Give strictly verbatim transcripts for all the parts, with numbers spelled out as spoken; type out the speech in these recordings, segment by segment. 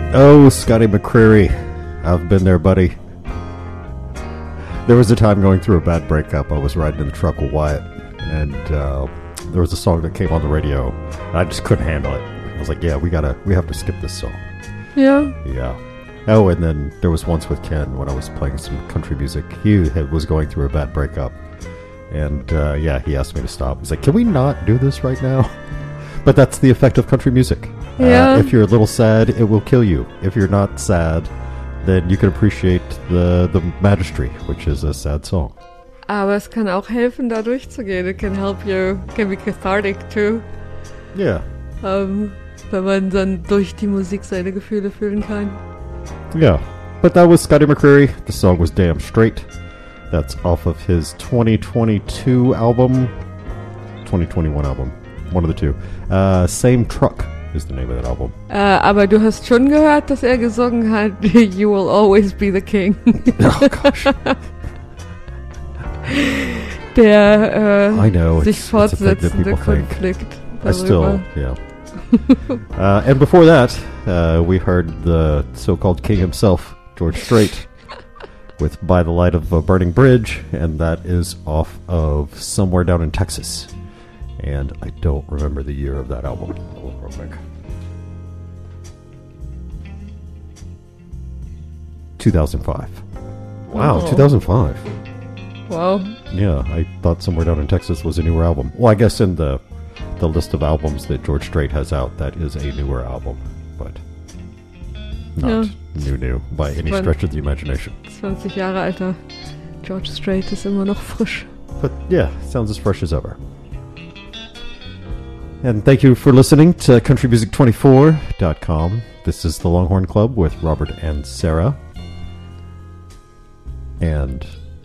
Oh, Scotty McCreery. I've been there, buddy. There was a time going through a bad breakup. I was riding in the truck with Wyatt, and uh, there was a song that came on the radio, and I just couldn't handle it. I was like, yeah, we gotta, we have to skip this song. Yeah. Yeah. Oh, and then there was once with Ken when I was playing some country music. He had, was going through a bad breakup, and uh, yeah, he asked me to stop. He's like, can we not do this right now? But that's the effect of country music. Yeah. Uh, if you're a little sad, it will kill you. If you're not sad, then you can appreciate the the Magistry, which is a sad song. Aber es kann auch helfen, da durchzugehen. It can help you, can be cathartic too. Yeah. Um, wenn man dann durch die Musik seine Gefühle fühlen kann. Yeah. But that was Scotty McCreery. The song was Damn Straight. That's off of his twenty twenty-two album. twenty twenty-one album. One of the two. Uh, Same Truck is the name of that album. Äh, aber du hast schon gehört, dass er gesungen hat, You Will Always Be the King. Oh, gosh. Der äh, I know, sich it's, it's a thing that fortsetzende people think. Konflikt. I still, yeah. uh, and before that, uh, we heard the so-called king himself, George Strait, with By the Light of a Burning Bridge, and that is off of Somewhere Down in Texas. And I don't remember the year of that album. I'll look real quick. two thousand five. Wow, Oh. two thousand five. Wow. Yeah, I thought Somewhere Down in Texas was a newer album. Well, I guess in the the list of albums that George Strait has out, that is a newer album, but not Yeah. new new by any Fun. stretch of the imagination. zwanzig Jahre alter George Strait ist immer noch frisch. But yeah, sounds as fresh as ever. And thank you for listening to country music twenty-four dot com. This is the Longhorn Club with Robert and Sarah. And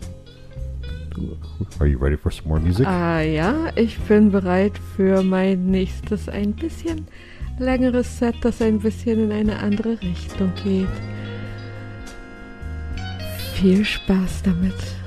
are you ready for some more music? Ah ja, ich bin bereit für mein nächstes ein bisschen längeres Set, das ein bisschen in eine andere Richtung geht. Viel Spaß damit.